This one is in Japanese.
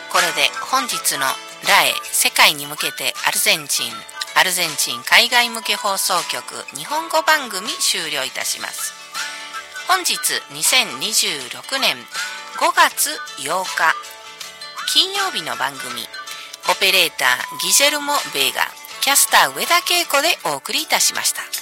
これで本日のラエ世界に向けてアルゼンチン海外向け放送局日本語番組終了いたします。本日2026年5月8日金曜日の番組、オペレーターギジェルモ・ベーガ、キャスター上田恵子でお送りいたしました。